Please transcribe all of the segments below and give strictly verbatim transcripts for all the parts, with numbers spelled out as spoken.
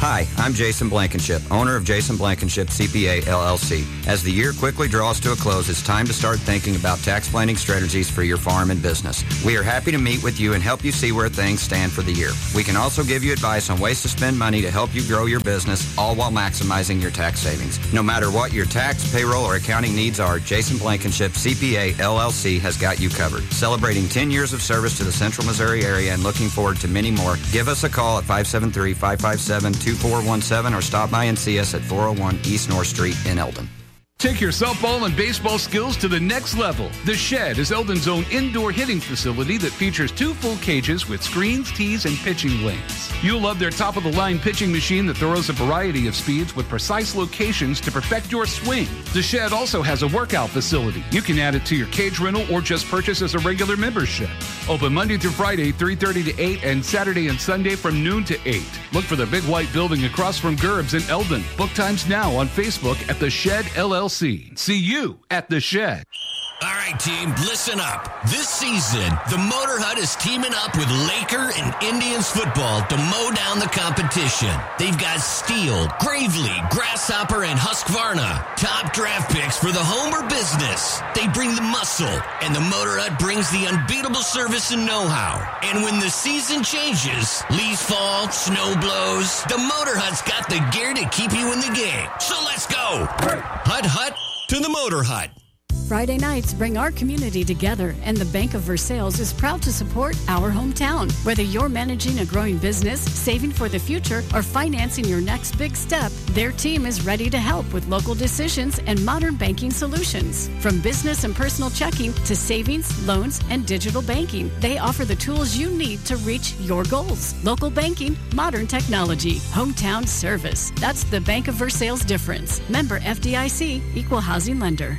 Hi, I'm Jason Blankenship, owner of Jason Blankenship C P A, L L C. As the year quickly draws to a close, it's time to start thinking about tax planning strategies for your farm and business. We are happy to meet with you and help you see where things stand for the year. We can also give you advice on ways to spend money to help you grow your business, all while maximizing your tax savings. No matter what your tax, payroll, or accounting needs are, Jason Blankenship C P A, L L C has got you covered. Celebrating ten years of service to the Central Missouri area and looking forward to many more, give us a call at five seven three, five five seven, two four one seven or stop by and see us at four oh one East North Street in Eldon. Take your softball and baseball skills to the next level. The Shed is Eldon's own indoor hitting facility that features two full cages with screens, tees, and pitching lanes. You'll love their top-of-the-line pitching machine that throws a variety of speeds with precise locations to perfect your swing. The Shed also has a workout facility. You can add it to your cage rental or just purchase as a regular membership. Open Monday through Friday, three thirty to eight, and Saturday and Sunday from noon to eight. Look for the big white building across from Gerb's in Eldon. Book times now on Facebook at The Shed L L C. See you at The Shed. All right, team, listen up. This season, the Motor Hut is teaming up with Laker and Indians football to mow down the competition. They've got Steele, Gravely, Grasshopper, and Husqvarna. Top draft picks for the home or business. They bring the muscle, and the Motor Hut brings the unbeatable service and know-how. And when the season changes, leaves fall, snow blows, the Motor Hut's got the gear to keep you in the game. So let's go. Hut Hut to the Motor Hut. Friday nights bring our community together, and the Bank of Versailles is proud to support our hometown. Whether you're managing a growing business, saving for the future, or financing your next big step, their team is ready to help with local decisions and modern banking solutions. From business and personal checking to savings, loans, and digital banking, they offer the tools you need to reach your goals. Local banking, modern technology, hometown service. That's the Bank of Versailles difference. Member F D I C, Equal Housing Lender.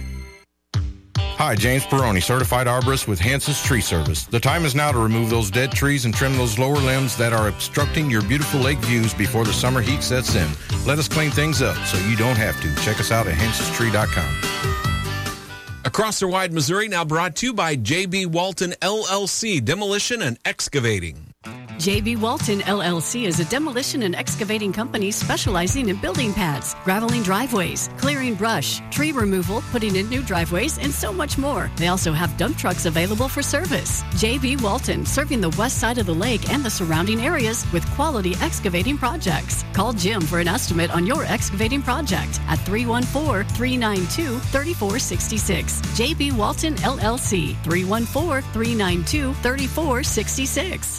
Hi, James Peroni, certified arborist with Hanson's Tree Service. The time is now to remove those dead trees and trim those lower limbs that are obstructing your beautiful lake views before the summer heat sets in. Let us clean things up so you don't have to. Check us out at hansons tree dot com. Across the wide Missouri, now brought to you by J B. Walton, L L C, Demolition and Excavating. J B. Walton, L L C is a demolition and excavating company specializing in building pads, graveling driveways, clearing brush, tree removal, putting in new driveways, and so much more. They also have dump trucks available for service. J B. Walton, serving the west side of the lake and the surrounding areas with quality excavating projects. Call Jim for an estimate on your excavating project at three one four, three nine two, three four six six. J B. Walton, L L C, three one four, three nine two, three four six six.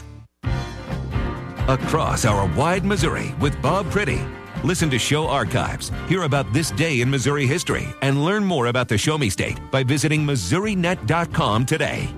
Across our wide Missouri with Bob Pretty. Listen to show archives, hear about this day in Missouri history, and learn more about the Show Me State by visiting Missouri Net dot com today.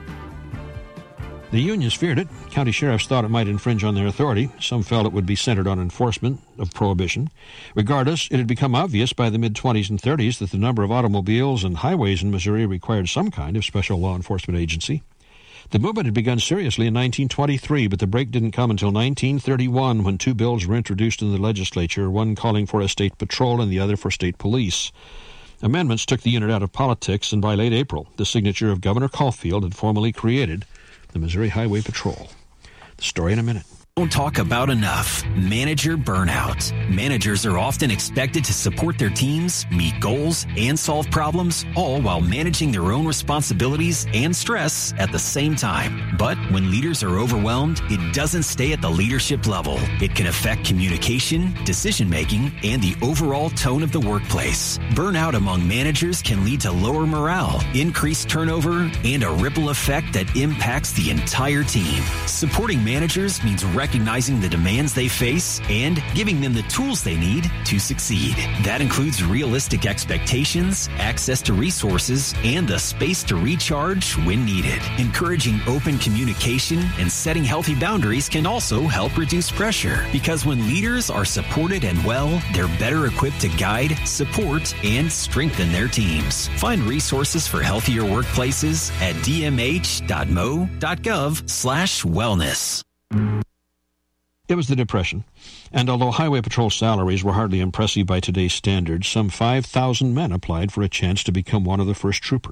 The unions feared it. County sheriffs thought it might infringe on their authority. Some felt it would be centered on enforcement of prohibition. Regardless, it had become obvious by the mid-twenties and thirties that the number of automobiles and highways in Missouri required some kind of special law enforcement agency. The movement had begun seriously in nineteen twenty-three, but the break didn't come until nineteen thirty-one when two bills were introduced in the legislature, one calling for a state patrol and the other for state police. Amendments took the unit out of politics, and by late April, the signature of Governor Caulfield had formally created the Missouri Highway Patrol. The story in a minute. Don't talk about enough. Manager burnout. Managers are often expected to support their teams, meet goals, and solve problems, all while managing their own responsibilities and stress at the same time. But when leaders are overwhelmed, it doesn't stay at the leadership level. It can affect communication, decision-making, and the overall tone of the workplace. Burnout among managers can lead to lower morale, increased turnover, and a ripple effect that impacts the entire team. Supporting managers means recognizing recognizing the demands they face and giving them the tools they need to succeed. That includes realistic expectations, access to resources, and the space to recharge when needed. Encouraging open communication and setting healthy boundaries can also help reduce pressure, because when leaders are supported and well, they're better equipped to guide, support, and strengthen their teams. Find resources for healthier workplaces at d m h dot m o dot gov slash wellness. It was the Depression, and although Highway Patrol salaries were hardly impressive by today's standards, some five thousand men applied for a chance to become one of the first troopers.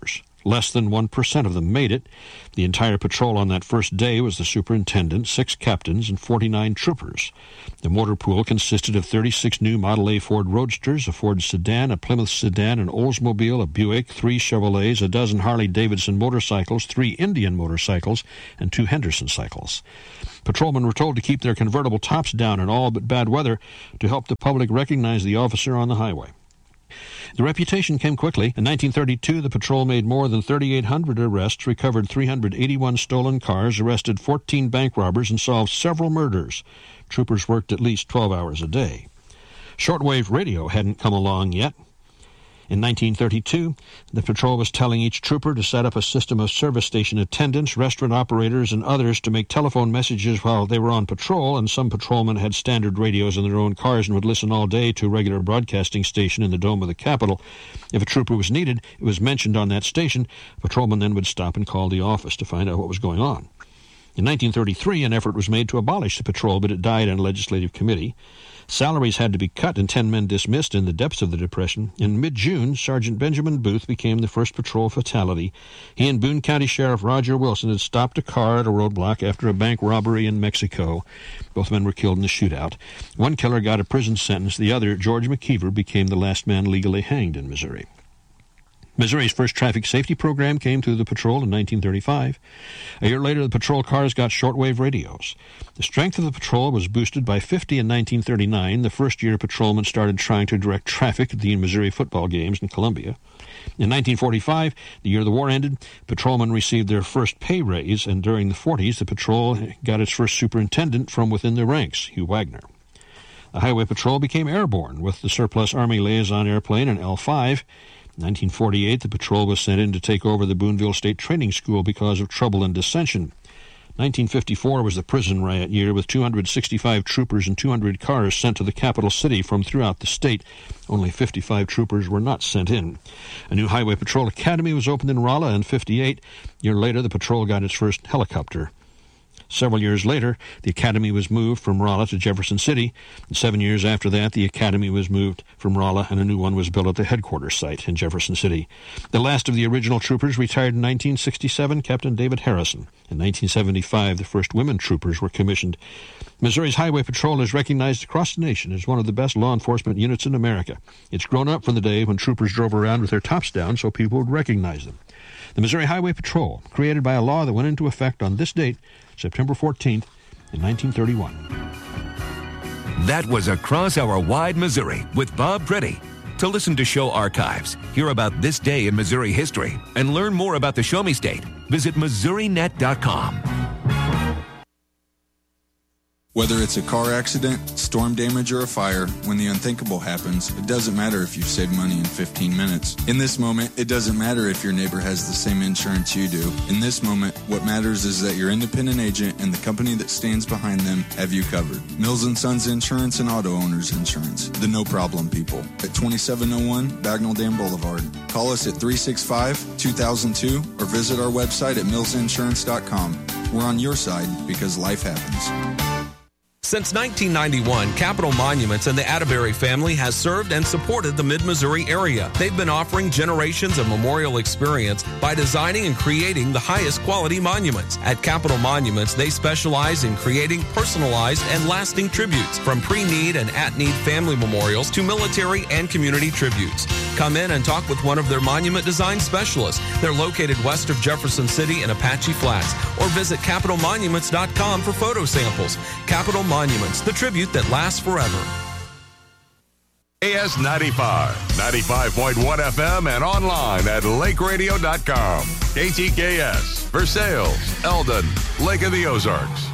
Less than one percent of them made it. The entire patrol on that first day was the superintendent, six captains, and forty-nine troopers. The motor pool consisted of thirty-six new Model A Ford Roadsters, a Ford sedan, a Plymouth sedan, an Oldsmobile, a Buick, three Chevrolets, a dozen Harley-Davidson motorcycles, three Indian motorcycles, and two Henderson cycles. Patrolmen were told to keep their convertible tops down in all but bad weather to help the public recognize the officer on the highway. The reputation came quickly. In nineteen thirty-two, the patrol made more than thirty-eight hundred arrests, recovered three hundred eighty-one stolen cars, arrested fourteen bank robbers, and solved several murders. Troopers worked at least twelve hours a day. Shortwave radio hadn't come along yet. In nineteen thirty-two, the patrol was telling each trooper to set up a system of service station attendants, restaurant operators, and others to make telephone messages while they were on patrol, and some patrolmen had standard radios in their own cars and would listen all day to a regular broadcasting station in the dome of the Capitol. If a trooper was needed, it was mentioned on that station. A patrolman then would stop and call the office to find out what was going on. In nineteen thirty-three, an effort was made to abolish the patrol, but it died in a legislative committee. Salaries had to be cut and ten men dismissed in the depths of the Depression. In mid-June, Sergeant Benjamin Booth became the first patrol fatality. He and Boone County Sheriff Roger Wilson had stopped a car at a roadblock after a bank robbery in Mexico. Both men were killed in the shootout. One killer got a prison sentence. The other, George McKeever, became the last man legally hanged in Missouri. Missouri's first traffic safety program came through the patrol in nineteen thirty-five. A year later, the patrol cars got shortwave radios. The strength of the patrol was boosted by fifty in nineteen thirty-nine, the first year patrolmen started trying to direct traffic at the Missouri football games in Columbia. In nineteen forty-five, the year the war ended, patrolmen received their first pay raise, and during the forties, the patrol got its first superintendent from within the ranks, Hugh Wagner. The Highway Patrol became airborne with the surplus Army liaison airplane, an L five. In nineteen forty-eight, the patrol was sent in to take over the Boonville State Training School because of trouble and dissension. nineteen fifty-four was the prison riot year, with two hundred sixty-five troopers and two hundred cars sent to the capital city from throughout the state. Only fifty-five troopers were not sent in. A new Highway Patrol Academy was opened in Rolla in fifty-eight. A year later, the patrol got its first helicopter. Several years later, the academy was moved from Rolla to Jefferson City. And seven years after that, the academy was moved from Rolla, and a new one was built at the headquarters site in Jefferson City. The last of the original troopers retired in nineteen sixty-seven, Captain David Harrison. In nineteen seventy-five, the first women troopers were commissioned. Missouri's Highway Patrol is recognized across the nation as one of the best law enforcement units in America. It's grown up from the day when troopers drove around with their tops down so people would recognize them. The Missouri Highway Patrol, created by a law that went into effect on this date, September fourteenth, in nineteen thirty-one. That was Across Our Wide Missouri with Bob Pretty. To listen to show archives, hear about this day in Missouri history, and learn more about the Show Me State, visit Missouri Net dot com. Whether it's a car accident, storm damage, or a fire, when the unthinkable happens, it doesn't matter if you've saved money in fifteen minutes. In this moment, it doesn't matter if your neighbor has the same insurance you do. In this moment, what matters is that your independent agent and the company that stands behind them have you covered. Mills and Sons Insurance and Auto Owners Insurance. The no-problem people. At twenty-seven oh one Bagnell Dam Boulevard. Call us at three six five, two thousand two or visit our website at mills insurance dot com. We're on your side because life happens. Since nineteen ninety-one, Capital Monuments and the Atterbury family has served and supported the mid-Missouri area. They've been offering generations of memorial experience by designing and creating the highest quality monuments. At Capital Monuments, they specialize in creating personalized and lasting tributes, from pre-need and at-need family memorials to military and community tributes. Come in and talk with one of their monument design specialists. They're located west of Jefferson City in Apache Flats, or visit capital monuments dot com for photo samples. Capital Monuments, the tribute that lasts forever. A S ninety-five, ninety-five point one F M, and online at lake radio dot com. K T K S, Versailles, Eldon, Lake of the Ozarks.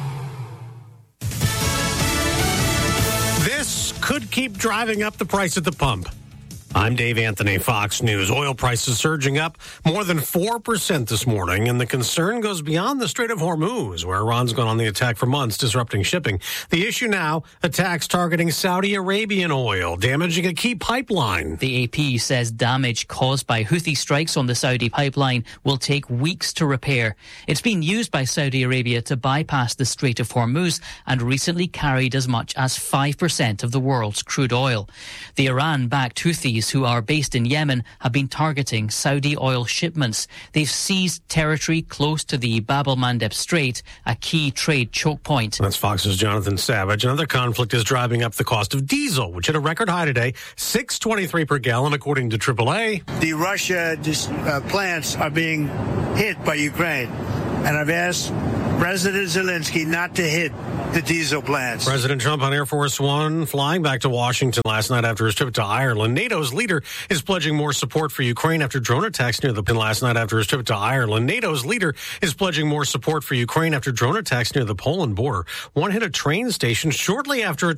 This could keep driving up the price at the pump. I'm Dave Anthony, Fox News. Oil prices surging up more than four percent this morning, and the concern goes beyond the Strait of Hormuz, where Iran's gone on the attack for months, disrupting shipping. The issue now, attacks targeting Saudi Arabian oil, damaging a key pipeline. The A P says damage caused by Houthi strikes on the Saudi pipeline will take weeks to repair. It's been used by Saudi Arabia to bypass the Strait of Hormuz and recently carried as much as five percent of the world's crude oil. The Iran-backed Houthis Houthis, who are based in Yemen, have been targeting Saudi oil shipments. They've seized territory close to the Bab el-Mandeb Strait, a key trade choke point. That's Fox's Jonathan Savage. Another conflict is driving up the cost of diesel, which hit a record high today, six twenty-three per gallon, according to triple A. The Russia uh, plants are being hit by Ukraine, and I've asked President Zelensky not to hit the diesel plants. President Trump on Air Force One flying back to Washington last night after his trip to Ireland. NATO's leader is pledging more support for Ukraine after drone attacks near the last night after his trip to Ireland. NATO's leader is pledging more support for Ukraine after drone attacks near the Poland border. One hit a train station shortly after a